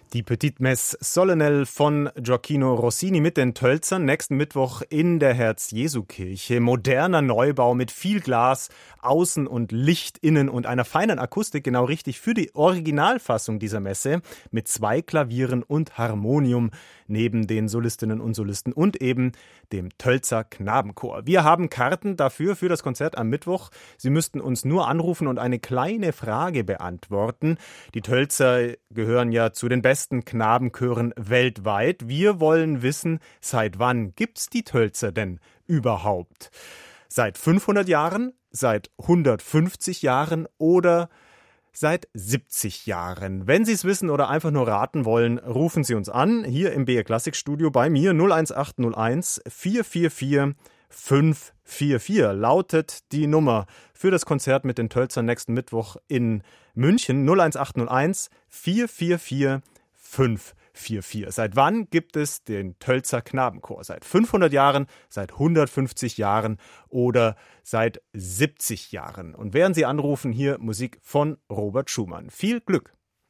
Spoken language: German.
Die Petite Messe Solennelle von Gioacchino Rossini mit den Tölzern nächsten Mittwoch in der Herz-Jesu-Kirche. Moderner Neubau mit viel Glas, Außen und Licht innen und einer feinen Akustik, genau richtig für die Originalfassung dieser Messe mit 2 Klavieren und Harmonium neben den Solistinnen und Solisten und eben dem Tölzer Knabenchor. Wir haben Karten dafür für das Konzert am Mittwoch. Sie müssten uns nur anrufen und eine kleine Frage beantworten. Die Tölzer gehören ja zu den besten Knabenchören weltweit. Wir wollen wissen, seit wann gibt's die Tölzer denn überhaupt? Seit 500 Jahren, seit 150 Jahren oder seit 70 Jahren. Wenn Sie es wissen oder einfach nur raten wollen, rufen Sie uns an, hier im BR Klassik Studio bei mir 01801 444 544 lautet die Nummer für das Konzert mit den Tölzern nächsten Mittwoch in München 01801 444 544. Seit wann gibt es den Tölzer Knabenchor? Seit 500 Jahren, seit 150 Jahren oder seit 70 Jahren? Und während Sie anrufen, hier Musik von Robert Schumann. Viel Glück!